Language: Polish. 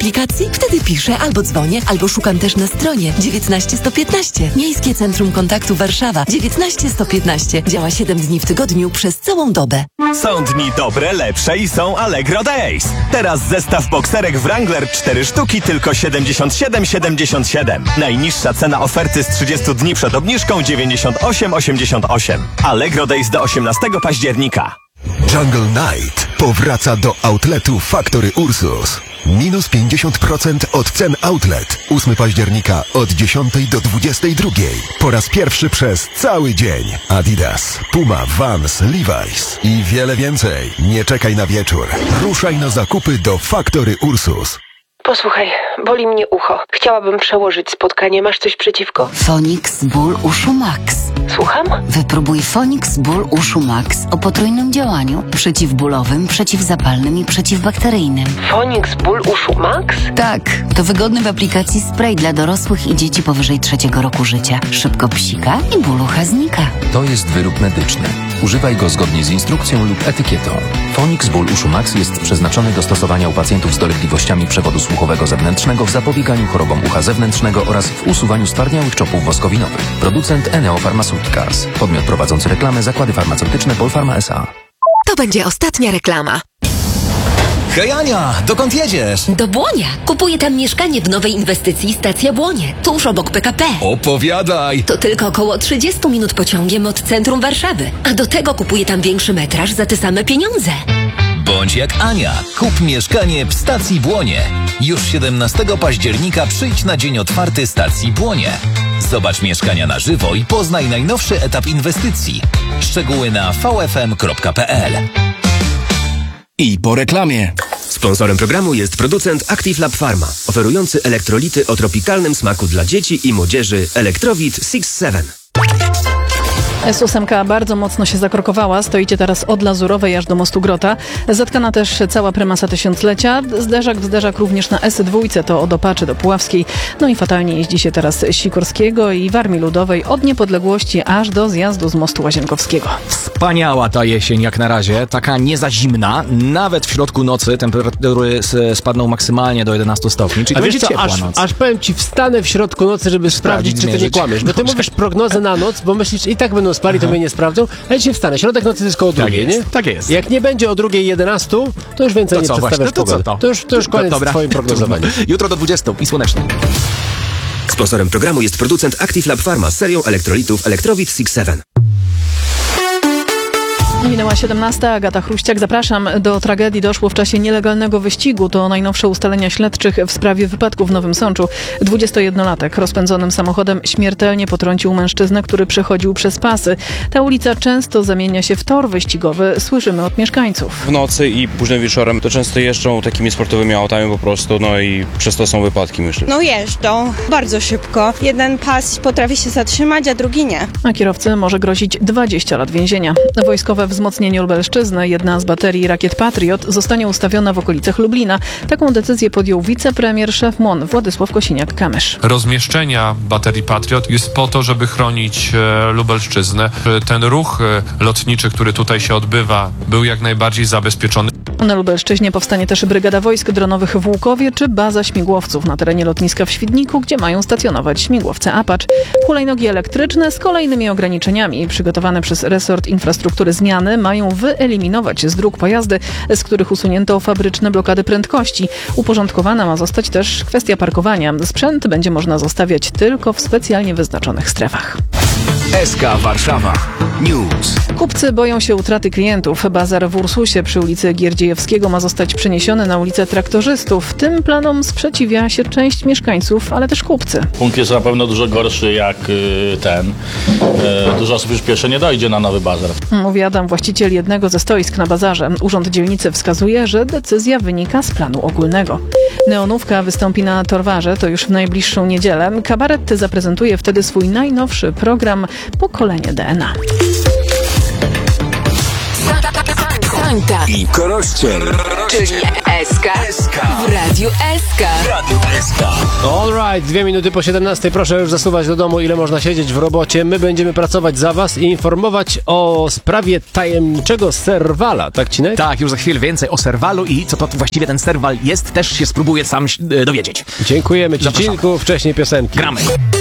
aplikacji? Wtedy piszę albo dzwonię, albo szukam też na stronie 19115. Miejskie Centrum Kontaktu Warszawa 19115. Działa 7 dni w tygodniu przez całą dobę. Są dni dobre, lepsze i są Allegro Days. Teraz zestaw bokserek Wrangler 4 sztuki tylko 77,77. Najniższa cena oferty z 30 dni przed obniżką 98,88. Allegro Days do 18 października. Jungle Night powraca do outletu Factory Ursus. Minus 50% od cen outlet. 8 października od 10 do 22. Po raz pierwszy przez cały dzień. Adidas, Puma, Vans, Levi's i wiele więcej. Nie czekaj na wieczór. Ruszaj na zakupy do Factory Ursus. Posłuchaj, boli mnie ucho. Chciałabym przełożyć spotkanie. Masz coś przeciwko? Fonix Ból Uszu Max. Słucham? Wypróbuj Fonix Ból Uszu Max o potrójnym działaniu. Przeciwbólowym, przeciwzapalnym i przeciwbakteryjnym. Fonix Ból Uszu Max? Tak, to wygodny w aplikacji spray dla dorosłych i dzieci powyżej 3 roku życia. Szybko psika i ból ucha znika. To jest wyrób medyczny. Używaj go zgodnie z instrukcją lub etykietą. Fonix Ból Uszu Max jest przeznaczony do stosowania u pacjentów z dolegliwościami przewodu słuchowego zewnętrznego w zapobieganiu chorobom ucha zewnętrznego oraz w usuwaniu stwardniałych czopów woskowinowych. Producent Eneo Pharmaceuticals. Podmiot prowadzący reklamę Zakłady Farmaceutyczne Polpharma S.A. To będzie ostatnia reklama. Hej Ania, dokąd jedziesz? Do Błonia. Kupuję tam mieszkanie w nowej inwestycji Stacja Błonie, tuż obok PKP. Opowiadaj! To tylko około 30 minut pociągiem od centrum Warszawy. A do tego kupuję tam większy metraż za te same pieniądze. Bądź jak Ania. Kup mieszkanie w Stacji Błonie. Już 17 października przyjdź na dzień otwarty Stacji Błonie. Zobacz mieszkania na żywo i poznaj najnowszy etap inwestycji. Szczegóły na vfm.pl. I po reklamie. Sponsorem programu jest producent Active Lab Pharma, oferujący elektrolity o tropikalnym smaku dla dzieci i młodzieży Elektrowit 6-7. S8 bardzo mocno się zakrokowała. Stoicie teraz od Lazurowej aż do mostu Grota. Zatkana też cała prymasa tysiąclecia. Zderzak w zderzak również na S2, to od Opaczy do Puławskiej. No i fatalnie jeździ się teraz Sikorskiego i w Armii Ludowej od Niepodległości aż do zjazdu z mostu Łazienkowskiego. Wspaniała ta jesień jak na razie, taka nie za zimna. Nawet w środku nocy temperatury spadną maksymalnie do 11 stopni, czyli to będzie ciepła noc. Aż powiem ci, wstanę w środku nocy, żeby sprawdzić, czy ty nie kłamiesz. Bo ty mówisz prognozę na noc, bo myślisz, i tak będą spali, to mnie nie sprawdzą. A ja dzisiaj wstanę. Środek nocy to jest koło drugiej, nie? Tak jest. Jak nie będzie o 2:11, to już więcej nie przedstawiasz pogody. To już koniec z twoim prognozowaniem. Jutro do 20 i słonecznie. Sponsorem programu jest producent Active Lab Pharma z serią elektrolitów Elektrowit 6-7. Minęła 17. Agata Chruściak. Zapraszam. Do tragedii doszło w czasie nielegalnego wyścigu. To najnowsze ustalenia śledczych w sprawie wypadku w Nowym Sączu. 21-latek rozpędzonym samochodem śmiertelnie potrącił mężczyznę, który przechodził przez pasy. Ta ulica często zamienia się w tor wyścigowy. Słyszymy od mieszkańców. W nocy i późnym wieczorem to często jeżdżą takimi sportowymi autami po prostu, no i przez to są wypadki, myślę. No jeżdżą bardzo szybko. Jeden pas potrafi się zatrzymać, a drugi nie. A kierowcy może grozić 20 lat więzienia. Wojskowe wzmocnienie Lubelszczyzny, jedna z baterii rakiet Patriot, zostanie ustawiona w okolicach Lublina. Taką decyzję podjął wicepremier, szef MON Władysław Kosiniak-Kamysz. Rozmieszczenia baterii Patriot jest po to, żeby chronić Lubelszczyznę. Ten ruch lotniczy, który tutaj się odbywa, był jak najbardziej zabezpieczony. Na Lubelszczyźnie powstanie też brygada wojsk dronowych w Łukowie czy baza śmigłowców na terenie lotniska w Świdniku, gdzie mają stacjonować śmigłowce Apache. Hulajnogi elektryczne z kolejnymi ograniczeniami. Przygotowane przez resort infrastruktury zmiany mają wyeliminować z dróg pojazdy, z których usunięto fabryczne blokady prędkości. Uporządkowana ma zostać też kwestia parkowania. Sprzęt będzie można zostawiać tylko w specjalnie wyznaczonych strefach. SK Warszawa News. Kupcy boją się utraty klientów. Bazar w Ursusie przy ulicy Gierdziejewskiego ma zostać przeniesiony na ulicę Traktorzystów. Tym planom sprzeciwia się część mieszkańców, ale też kupcy. Punkt jest na pewno dużo gorszy jak ten. Dużo osób już pierwsze nie dojdzie na nowy bazar. Mówi Adam, właściciel jednego ze stoisk na bazarze. Urząd dzielnicy wskazuje, że decyzja wynika z planu ogólnego. Neonówka wystąpi na Torwarze, to już w najbliższą niedzielę. Kabaret zaprezentuje wtedy swój najnowszy program Pokolenie DNA. I Korościel. Czyli SK w Radiu SK. All right, 2 minuty po 17. Proszę już zasuwać do domu, ile można siedzieć w robocie. My będziemy pracować za was i informować o sprawie tajemniczego serwala, tak Cinek? Tak, już za chwilę więcej o serwalu i co to właściwie ten serwal jest, też się spróbuję sam dowiedzieć. Dziękujemy Ci, Cinku. Wcześniej piosenki. Gramy.